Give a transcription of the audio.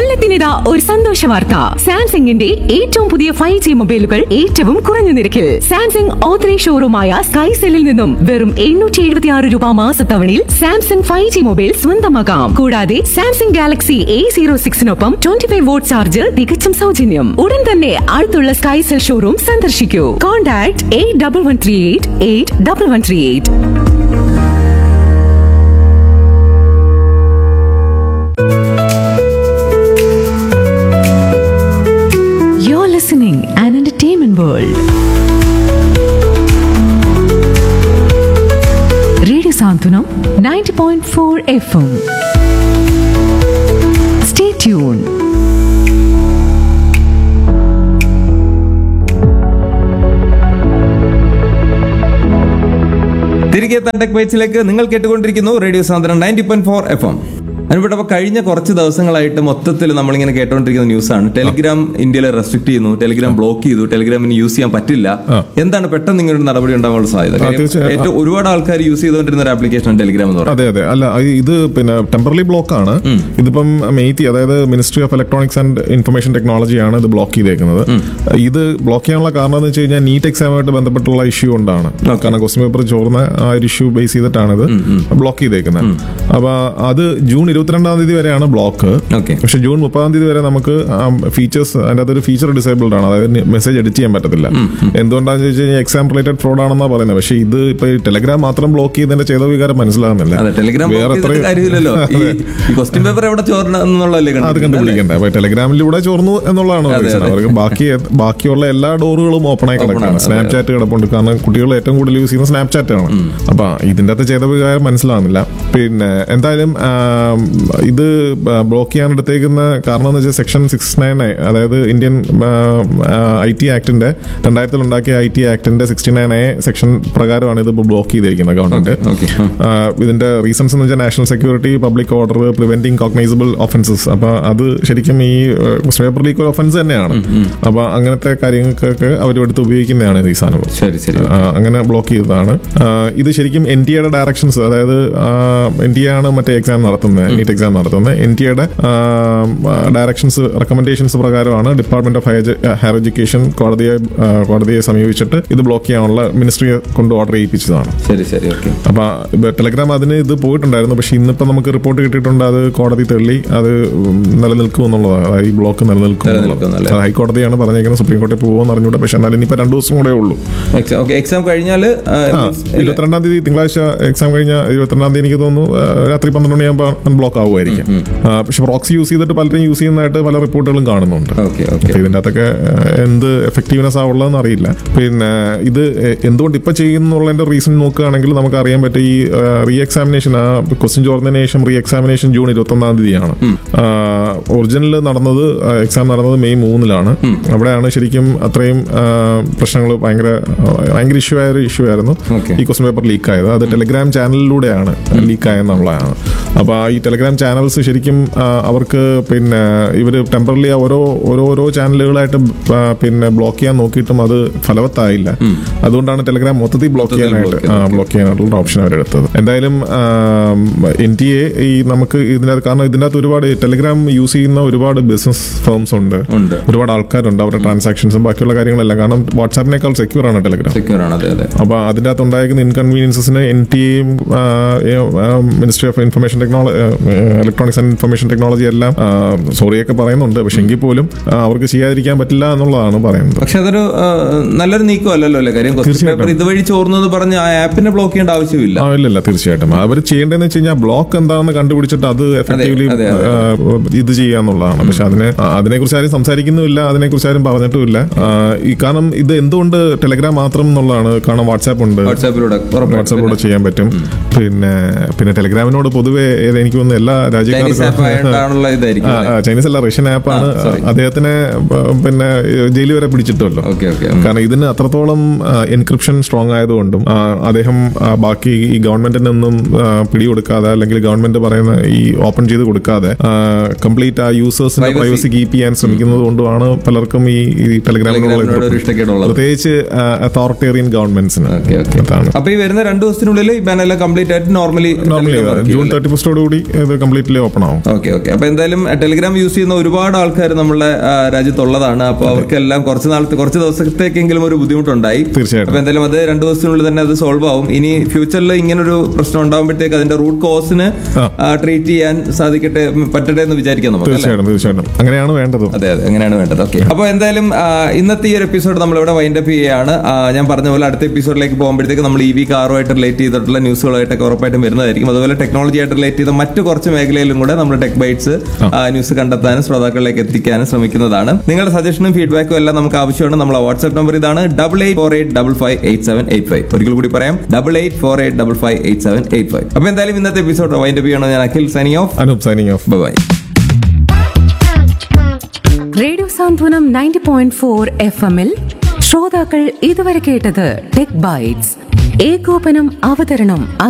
കൊല്ലത്തിനിതാ ഒരു സന്തോഷ വാർത്ത. സാംസങ്ങിന്റെ ഏറ്റവും പുതിയ 5G മൊബൈലുകൾ ഏറ്റവും കുറഞ്ഞ നിരക്കിൽ സാംസങ് ഓതറൈസ്ഡ് ഷോറൂമായ സ്കൈസെല്ലിൽ നിന്നും വെറും 876 രൂപ മാസത്തവണയിൽ സാംസങ് 5G മൊബൈൽ സ്വന്തമാക്കാം. കൂടാതെ സാംസങ് ഗാലക്സി A06-നൊപ്പം 25 വോട്ട് ചാർജർ തികച്ചും സൗജന്യം. ഉടൻ തന്നെ അടുത്തുള്ള സ്കൈസെൽ ഷോറൂം സന്ദർശിക്കൂ. Contact 8138 You're listening an entertainment world. Radio Santunam 90.4 FM. Stay tuned. തിരികെ ടെക് ബൈറ്റ്സിലേക്ക് നിങ്ങൾ കേട്ടുകൊണ്ടിരിക്കുന്നു റേഡിയോ സാന്ത്വനം 90.4 FM. അതിനിവിടെ കഴിഞ്ഞ കുറച്ച് ദിവസങ്ങളായിട്ട് മൊത്തത്തിൽ നമ്മളിങ്ങനെ കേട്ടോണ്ടിരിക്കുന്ന ന്യൂസാണ്. ടെലിഗ്രാം ഇന്ത്യയിലെ റെസ്ട്രിക്ട് ചെയ്യുന്നു, ടെലിഗ്രാം ബ്ലോക്ക് ചെയ്തു, ടെലിഗ്രാമിന് യൂസ് ചെയ്യാൻ പറ്റില്ല. എന്താണ് പെട്ടെന്ന് ഇങ്ങനെ ഒരു നടപടി ഉണ്ടാകാനുള്ള സാധ്യത? ഏറ്റവും ഒരുപാട് ആൾക്കാർ യൂസ് ചെയ്തുകൊണ്ടിരുന്ന ഒരു ആപ്ലിക്കേഷൻ ടെലിഗ്രാം എന്ന് പറയുന്നത്. അതെ അല്ല, ഇത് പിന്നെ ടെമ്പററി ബ്ലോക്ക് ആണ്. ഇതിപ്പം മെയ്റ്റി, അതായത് ministry of electronics and information technology ആണ് ഇത് ബ്ലോക്ക് ചെയ്തേക്കുന്നത്. ഇത് ബ്ലോക്ക് ചെയ്യാനുള്ള കാരണം എന്ന് വെച്ച് കഴിഞ്ഞാൽ നീറ്റ് എക്സാമുമായിട്ട് ബന്ധപ്പെട്ടുള്ള ഇഷ്യൂ കൊണ്ടാണ്. കാരണം ക്വസ്റ്റ്യൻ പേപ്പർ ചോർന്ന ആ ഒരു ഇഷ്യൂ ബേസ് ചെയ്തിട്ടാണ് ഇത് ബ്ലോക്ക് ചെയ്തേക്കുന്നത്. അപ്പൊ അത് ജൂൺ 22-ാം തീയതി വരെയാണ് ബ്ലോക്ക്. പക്ഷെ ജൂൺ 30-ാം തീയതി വരെ നമുക്ക് ഫീച്ചേഴ്സ്, അതിന്റെ അതൊരു ഫീച്ചർ ഡിസേബിൾഡ് ആണ്, അതായത് മെസ്സേജ് എഡിറ്റ് ചെയ്യാൻ പറ്റത്തില്ല. എന്തുകൊണ്ടാണെന്ന് ചോദിച്ചു കഴിഞ്ഞാൽ എക്സാം റിലേറ്റഡ് ഫ്രോഡ് ആണെന്നാ പറയുന്നത്. പക്ഷെ ഇത് ഇപ്പൊ ടെലിഗ്രാം മാത്രം ബ്ലോക്ക് ചെയ്തതിന്റെ ചെയ്ത വികാരം മനസ്സിലാകുന്നില്ല. വേറെ അത് കണ്ടുപിടിക്കണ്ടേ? അപ്പൊ ടെലിഗ്രാമിലൂടെ ചോർന്നു എന്നുള്ളതാണ് അവർക്ക്. ബാക്കിയുള്ള എല്ലാ ഡോറുകളും ഓപ്പൺ ആയി കിടക്കാണ്. സ്നാപ്ചാറ്റ് കിടപ്പുണ്ട്, കാരണം കുട്ടികൾ ഏറ്റവും കൂടുതൽ യൂസ് ചെയ്യുന്ന സ്നാപ്ചാറ്റ് ആണ്. അപ്പൊ ഇതിന്റെ അകത്ത് ചെയ്ത വികാരം മനസ്സിലാകുന്നില്ല. പിന്നെ എന്തായാലും ഇത് ബ്ലോക്ക് ചെയ്യാൻ എടുത്തേക്കുന്ന കാരണം എന്ന് വെച്ചാൽ സെക്ഷൻ 69, അതായത് ഇന്ത്യൻ IT ആക്ടിന്റെ 2000 ഉണ്ടാക്കിയ IT ആക്ടിന്റെ 69A സെക്ഷൻ പ്രകാരമാണ് ഇത് ബ്ലോക്ക് ചെയ്തിരിക്കുന്നത് ഗവൺമെന്റ്. ഇതിന്റെ റീസൺസ് എന്ന് വെച്ചാൽ national security, public order, preventing cognisable offences. അപ്പൊ അത് ശരിക്കും ഈ പേപ്പർ ലീക്ക് ഒരു ഒഫൻസ് തന്നെയാണ്. അപ്പൊ അങ്ങനത്തെ കാര്യങ്ങൾക്കൊക്കെ അവരെടുത്ത് ഉപയോഗിക്കുന്നതാണ് ഈ സാധനം. അങ്ങനെ ബ്ലോക്ക് ചെയ്തതാണ്. ഇത് ശരിക്കും NTA ഡയറക്ഷൻസ്, അതായത് NTA ആണ് മറ്റേ എക്സാം നടത്തുന്നത്, നീറ്റ് എക്സാം നടത്തുന്നത്. NTA ഡയറക്ഷൻസ്, റെക്കമെൻഡേഷൻസ് പ്രകാരമാണ് ഡിപ്പാർട്ട്മെന്റ് ഓഫ് ഹയർ എഡ്യൂക്കേഷൻ കോടതിയെ സമീപിച്ചിട്ട് ഇത് ബ്ലോക്ക് ചെയ്യാനുള്ള മിനിസ്ട്രിയെ കൊണ്ട് ഓർഡർ ചെയ്യിപ്പിച്ചതാണ്. അപ്പൊ ടെലിഗ്രാം അതിന് ഇത് പോയിട്ടുണ്ടായിരുന്നു. പക്ഷെ ഇന്നിപ്പോ നമുക്ക് റിപ്പോർട്ട് കിട്ടിയിട്ടുണ്ട്, അത് കോടതി തള്ളി അത് നിലനിൽക്കും എന്നുള്ളതാണ്. ഈ ബ്ലോക്ക് നിലനിൽക്കും. ഹൈക്കോടതിയാണ് പറഞ്ഞേക്കുന്നത്, സുപ്രീം കോടതി പോകുമെന്ന് അറിഞ്ഞൂടെ. പക്ഷെ എന്നാലും ഇനിയിപ്പോ 2 ദിവസം കൂടെ ഉള്ളൂ. എക്സാം കഴിഞ്ഞാൽ 22-ാം തീയതി തിങ്കളാഴ്ച എക്സാം കഴിഞ്ഞാൽ 22-ാം തീയതി എനിക്ക് തോന്നുന്നു രാത്രി 12 മണിയാകുമ്പോൾ അൺബ്ലോക്ക് ആവുമായിരിക്കും. പക്ഷെ പ്രോക്സി യൂസ് ചെയ്തിട്ട് പലരും യൂസ് ചെയ്യുന്നതായിട്ട് പല റിപ്പോർട്ടുകളും കാണുന്നുണ്ട്. ഇതിന്റെ അകത്തൊക്കെ എന്ത് എഫക്റ്റീവ്നെസ് ആവുള്ളതെന്ന് അറിയില്ല. പിന്നെ ഇത് എന്തുകൊണ്ട് ഇപ്പൊ ചെയ്യുന്നുള്ളതിന്റെ റീസൺ നോക്കുകയാണെങ്കിൽ നമുക്ക് അറിയാൻ പറ്റും. ഈ റീ എക്സാമിനേഷൻ, ആ ക്വസ്റ്റ്യൻ ചോർന്നതിന് ശേഷം റീ എക്സാമിനേഷൻ ജൂൺ 21-ാം തീയതിയാണ്. ഒറിജിനൽ നടന്നത്, എക്സാം നടന്നത് മെയ് 3-ലാണ്. അവിടെയാണ് ശരിക്കും അത്രയും പ്രശ്നങ്ങൾ ഭയങ്കര ഇഷ്യൂ ആയിരുന്നു ഈ ക്വസ്റ്റ്യൻ പേപ്പർ ലീക്ക് ആയത്. അത് ടെലിഗ്രാം ചാനലിലൂടെയാണ് ലീക്ക് ആയെന്നുള്ളതാണ്. അപ്പൊ ഈ ടെലിഗ്രാം ചാനൽസ് ശരിക്കും അവർക്ക് പിന്നെ ഇവര് ടെമ്പറലി ഓരോ ചാനലുകളായിട്ട് പിന്നെ ബ്ലോക്ക് ചെയ്യാൻ നോക്കിയിട്ടും അത് ഫലവത്തായില്ല. അതുകൊണ്ടാണ് ടെലിഗ്രാം മൊത്തത്തിൽ ബ്ലോക്ക് ചെയ്യാനായിട്ടുള്ള ഓപ്ഷൻ അവരെടുത്തത്. എന്തായാലും NTA ഈ നമുക്ക് ഇതിനകത്ത്, കാരണം ഇതിനകത്ത് ഒരുപാട് ടെലിഗ്രാം യൂസ് ചെയ്യുന്ന ഒരുപാട് ബിസിനസ് ഫേംസ് ഉണ്ട്, ഒരുപാട് ആൾക്കാരുണ്ട്, അവരുടെ ട്രാൻസാക്ഷൻസും ബാക്കിയുള്ള കാര്യങ്ങളെല്ലാം. കാരണം വാട്സാപ്പിനേക്കാൾ സെക്യൂർ ആണ് ടെലിഗ്രാം. അപ്പൊ അതിന്റെ അകത്ത് ഉണ്ടായിരിക്കുന്ന ഇൻകൺവീനിയൻസസിന് NTAയും ministry of information electronics and information technology എല്ലാം സോറിയൊക്കെ പറയുന്നുണ്ട്. പക്ഷെ എങ്കിൽ പോലും അവർക്ക് ചെയ്യാതിരിക്കാൻ പറ്റില്ല എന്നുള്ളതാണ് പറയുന്നത്. പക്ഷെ അതൊരു നല്ലൊരു നീക്കം അല്ലല്ലോ അല്ലേ? കാര്യം ഇതുവഴി ചോർന്നു പറഞ്ഞ് ആ ആപ്പിനെ ബ്ലോക്ക് ചെയ്യേണ്ട ആവശ്യമില്ല. ഇല്ല, തീർച്ചയായിട്ടും അവർ ചെയ്യേണ്ടതെന്ന് വെച്ച് കഴിഞ്ഞാൽ ബ്ലോക്ക് എന്താണെന്ന് കണ്ടുപിടിച്ചിട്ട് അത് എഫക്റ്റീവ്ലി ഇത് ചെയ്യാന്നുള്ളതാണ്. പക്ഷെ അതിനെക്കുറിച്ച് ആരും സംസാരിക്കുന്നുമില്ല, അതിനെക്കുറിച്ച് ആരും പറഞ്ഞിട്ടുമില്ല. ഈ കാരണം ഇത് എന്തുകൊണ്ട് ടെലിഗ്രാം മാത്രം എന്നുള്ളതാണ്. കാരണം വാട്സാപ്പിലൂടെ ചെയ്യാൻ പറ്റും. പിന്നെ ടെലിഗ്രാമിനോട് പൊതുവെ എനിക്ക് തോന്നുന്നു എല്ലാ രാജ്യക്കാർക്കും, ചൈനീസ് അല്ല, റഷ്യൻ ആപ്പാണ്. അദ്ദേഹത്തിനെ പിന്നെ ജയിലിൽ വരെ പിടിച്ചിട്ടുമല്ലോ. കാരണം ഇതിന് അത്രത്തോളം എൻക്രിപ്ഷൻ സ്ട്രോങ് ആയതുകൊണ്ടും അദ്ദേഹം ബാക്കി ഈ ഗവൺമെന്റിനൊന്നും പിടികൊടുക്കാതെ, അല്ലെങ്കിൽ ഗവൺമെന്റ് പറയുന്ന ഈ ഓപ്പൺ ചെയ്ത് കൊടുക്കാതെ കംപ്ലീറ്റ് ആ യൂസേഴ്സിന്റെ പ്രൈവസി കീപ്പ് ചെയ്യാൻ ശ്രമിക്കുന്നത് കൊണ്ടുമാണ് പലർക്കും ഈ ടെലിഗ്രാമിനോട് പ്രത്യേകിച്ച് അതോറിറ്റേറിയൻ ഗവൺമെന്റ്സിന്. അപ്പൊ ഈ വരുന്ന 2 ദിവസത്തിനുള്ളിൽ ഈ ബാനെല്ലാം കംപ്ലീറ്റ് ആയിട്ട് നോർമലി ജൂൺ 31 കൂടി ഇത് കംപ്ലീറ്റ്ലി ഓപ്പൺ ആവും. Okay okay. അപ്പൊ എന്തായാലും ടെലിഗ്രാം യൂസ് ചെയ്യുന്ന ഒരുപാട് ആൾക്കാർ നമ്മുടെ രാജ്യത്തുള്ളതാണ്. അപ്പൊ അവർക്കെല്ലാം കുറച്ച് ദിവസത്തേക്കെങ്കിലും ഒരു ബുദ്ധിമുട്ടുണ്ടായി. തീർച്ചയായിട്ടും. അപ്പൊ എന്തായാലും അത് 2 ദിവസത്തിനുള്ളിൽ തന്നെ അത് സോൾവ് ആവും. ഇനി ഫ്യൂച്ചറിൽ ഇങ്ങനൊരു പ്രശ്നം ഉണ്ടാകുമ്പോഴത്തേക്ക് അതിന്റെ റൂട്ട് കോസിന് ട്രീറ്റ് ചെയ്യാൻ പറ്റട്ടെ എന്ന് വിചാരിക്കാം നമുക്ക്. തീർച്ചയായിട്ടും അങ്ങനെയാണ് വേണ്ടത്. അതെ അങ്ങനെയാണ് വേണ്ടത്. ഓക്കെ. അപ്പൊ എന്തായാലും ഇന്നത്തെ ഈ ഒരു എപ്പിസോഡ് നമ്മളിവിടെ വൈൻഡ് അപ്പ് ചെയ്യുകയാണ്. ഞാൻ പറഞ്ഞ പോലെ അടുത്ത എപ്പിസോഡിലേക്ക് പോകുമ്പോഴത്തേക്ക് നമ്മൾ EV കാറുമായിട്ട് റിലേറ്റ് ചെയ്തിട്ടുള്ള ന്യൂസുകളായിട്ടൊക്കെ ഉറപ്പായിട്ടും വരുന്നതായിരിക്കും. അതുപോലെ ടെക്നോളജി ആയിട്ട് റിലേറ്റ് ചെയ്ത മറ്റു കുറച്ച് മേഖലയിലും കൂടെ നമ്മൾ ടെക് ബൈറ്റ്സ് ന്യൂസ് കണ്ടെത്താനും ശ്രോതാക്കളിലേക്ക് എത്തിക്കാനും ശ്രമിക്കുന്നതാണ്. നിങ്ങളുടെ സജഷനും ഫീഡ്ബാക്കും എല്ലാം നമുക്ക് ആവശ്യമാണ്. നമ്മളെ വാട്സ്ആപ്പ് നമ്പർ ഇതാണ് 8848558785. ഒരിക്കൽ കൂടി പറയാം 8848558785. അപ്പൊ എന്തായാലും ഇന്നത്തെ എപ്പിസോഡ് വൈൻഡ് അപ്പ് ചെയ്യണം. ഞാൻ Akhil signing off. Anoop signing off. By. Radio സാന്ത്വനം 90.4 FM-ൽ ശ്രോതാക്കൾ ഇതുവരെ കേട്ടത് ടെക് ബൈറ്റ്സ്. ഏകോപനം അവതരണം